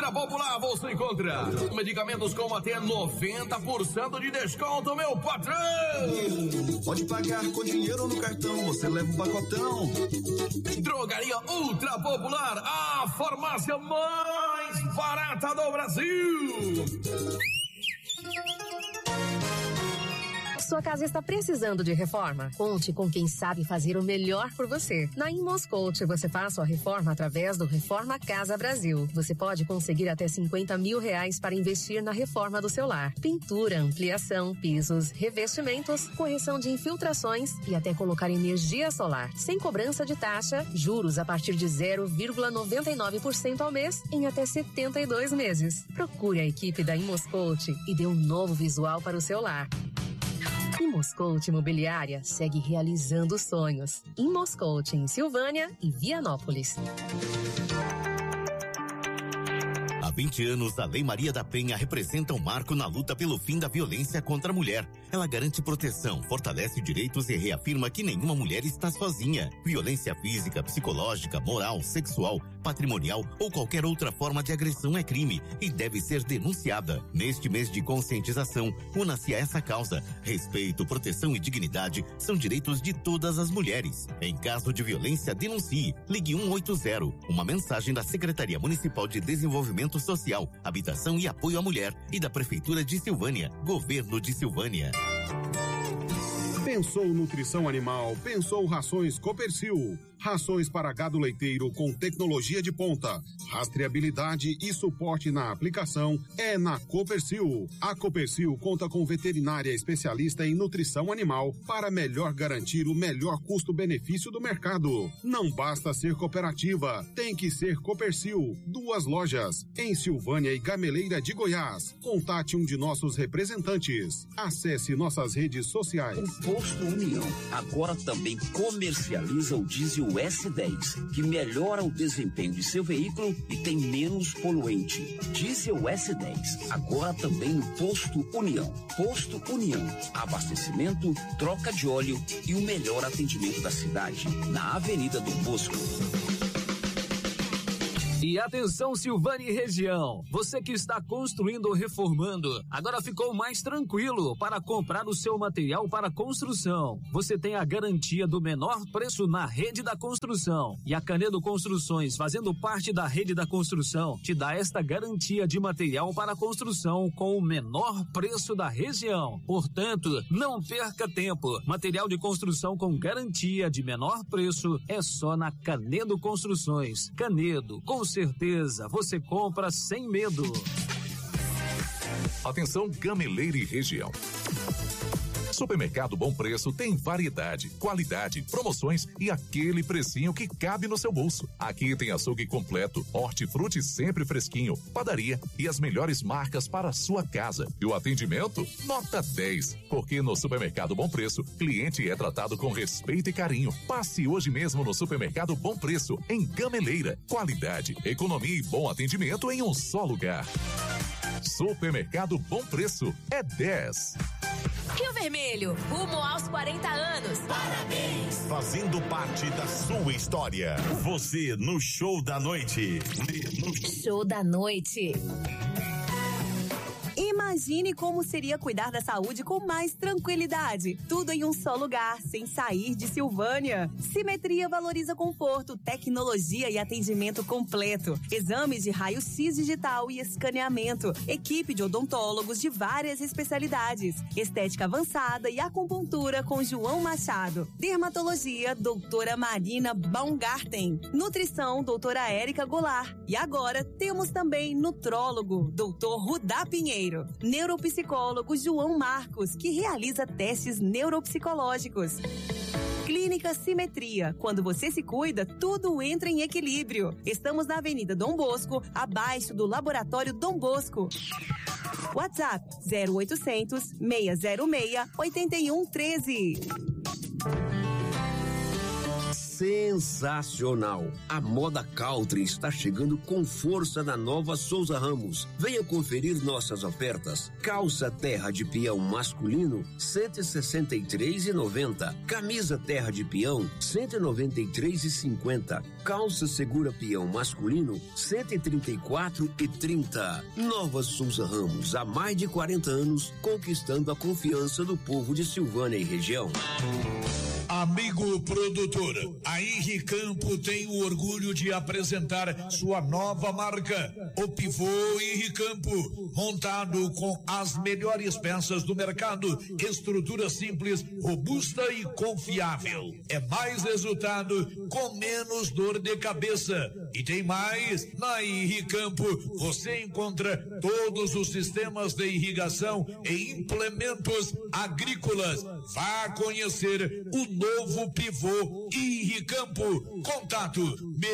Ultra Popular você encontra medicamentos com até 90% de desconto, meu patrão. Pode pagar com dinheiro ou no cartão, você leva um pacotão. Drogaria Ultra Popular, a farmácia mais barata do Brasil. Sua casa está precisando de reforma? Conte com quem sabe fazer o melhor por você. Na Imoscoach, você faz sua reforma através do Reforma Casa Brasil. Você pode conseguir até R$50 mil para investir na reforma do seu lar. Pintura, ampliação, pisos, revestimentos, correção de infiltrações e até colocar energia solar. Sem cobrança de taxa, juros a partir de 0,99% ao mês em até 72 meses. Procure a equipe da Imoscoach e dê um novo visual para o seu lar. Imoscoach Imobiliária segue realizando sonhos. Imoscoach em Silvânia e Vianópolis. Há 20 anos, a Lei Maria da Penha representa um marco na luta pelo fim da violência contra a mulher. Ela garante proteção, fortalece direitos e reafirma que nenhuma mulher está sozinha. Violência física, psicológica, moral, sexual, patrimonial ou qualquer outra forma de agressão é crime e deve ser denunciada. Neste mês de conscientização, una-se a essa causa. Respeito, proteção e dignidade são direitos de todas as mulheres. Em caso de violência, denuncie. Ligue 180. Uma mensagem da Secretaria Municipal de Desenvolvimento Social, Habitação e Apoio à Mulher e da Prefeitura de Silvânia, Governo de Silvânia. Pensou nutrição animal, pensou rações Copercil. Rações para gado leiteiro com tecnologia de ponta, rastreabilidade e suporte na aplicação é na Copercil. A Copercil conta com veterinária especialista em nutrição animal para melhor garantir o melhor custo-benefício do mercado. Não basta ser cooperativa, tem que ser Copercil. 2 lojas, em Silvânia e Gameleira de Goiás. Contate um de nossos representantes. Acesse nossas redes sociais. O Posto União agora também comercializa o diesel S10, que melhora o desempenho de seu veículo e tem menos poluente. Diesel S10, agora também no Posto União. Posto União, abastecimento, troca de óleo e o melhor atendimento da cidade, na Avenida Dom Bosco. E atenção, Silvânia e região, você que está construindo ou reformando, agora ficou mais tranquilo para comprar o seu material para construção. Você tem a garantia do menor preço na rede da construção. E a Canedo Construções, fazendo parte da rede da construção, te dá esta garantia de material para construção com o menor preço da região. Portanto, não perca tempo. Material de construção com garantia de menor preço é só na Canedo Construções. Canedo, com certeza você compra sem medo. Atenção, Gameleira e região. Supermercado Bom Preço tem variedade, qualidade, promoções e aquele precinho que cabe no seu bolso. Aqui tem açougue completo, hortifruti sempre fresquinho, padaria e as melhores marcas para a sua casa. E o atendimento? Nota 10. Porque no Supermercado Bom Preço, cliente é tratado com respeito e carinho. Passe hoje mesmo no Supermercado Bom Preço, em Gameleira. Qualidade, economia e bom atendimento em um só lugar. Supermercado Bom Preço é 10. Rio Vermelho, rumo aos 40 anos. Parabéns! Fazendo parte da sua história. Você no Show da Noite. Show da Noite. Imagine como seria cuidar da saúde com mais tranquilidade. Tudo em um só lugar, sem sair de Silvânia. Simetria valoriza conforto, tecnologia e atendimento completo. Exames de raio-x digital e escaneamento. Equipe de odontólogos de várias especialidades. Estética avançada e acupuntura com João Machado. Dermatologia, doutora Marina Baumgarten. Nutrição, doutora Érica Goulart. E agora temos também nutrólogo, doutor Rudá Pinheiro. Neuropsicólogo João Marcos, que realiza testes neuropsicológicos. Clínica Simetria. Quando você se cuida, tudo entra em equilíbrio. Estamos na Avenida Dom Bosco, abaixo do Laboratório Dom Bosco. WhatsApp 0800 606 8113. sensacional. A moda country está chegando com força na nova Souza Ramos. Venha conferir nossas ofertas. Calça terra de peão masculino, R$163,90. Camisa terra de peão, R$193,50. Calça segura peão masculino, R$134,30. Nova Souza Ramos, há mais de 40 anos, conquistando a confiança do povo de Silvânia e região. Amigo produtor, a Irricampo tem o orgulho de apresentar sua nova marca, o Pivô Irricampo, montado com as melhores peças do mercado, estrutura simples, robusta e confiável. É mais resultado com menos dor de cabeça. E tem mais, na Irricampo você encontra todos os sistemas de irrigação e implementos agrícolas. Vá conhecer o novo Pivô Irricampo. Contato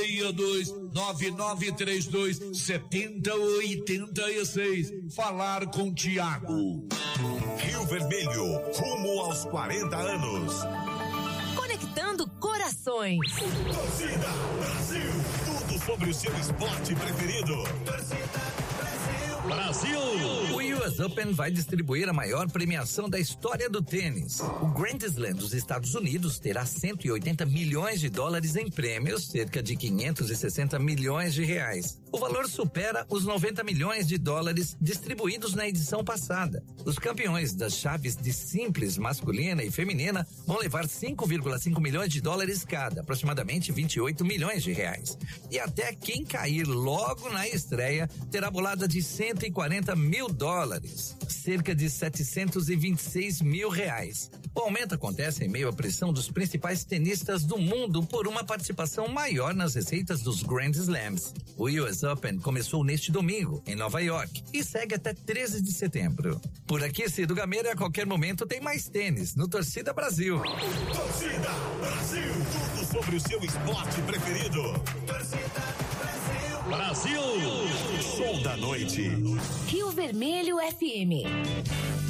6299327086. Falar com Tiago. Rio Vermelho, rumo aos 40 anos. Conectando corações. Torcida Brasil, tudo sobre o seu esporte preferido. Torcida Brasil! O US Open vai distribuir a maior premiação da história do tênis. O Grand Slam dos Estados Unidos terá 180 milhões de dólares em prêmios, cerca de 560 milhões de reais. O valor supera os 90 milhões de dólares distribuídos na edição passada. Os campeões das chaves de simples masculina e feminina vão levar 5,5 milhões de dólares cada, aproximadamente 28 milhões de reais. E até quem cair logo na estreia terá bolada de 140 mil dólares, cerca de 726 mil reais. O aumento acontece em meio à pressão dos principais tenistas do mundo por uma participação maior nas receitas dos Grand Slams. O US Open começou neste domingo, em Nova York, e segue até 13 de setembro. Por aqui, Cido Gameira, a qualquer momento tem mais tênis no Torcida Brasil. Torcida Brasil, tudo sobre o seu esporte preferido. Torcida Brasil, show da noite. Rio Vermelho FM.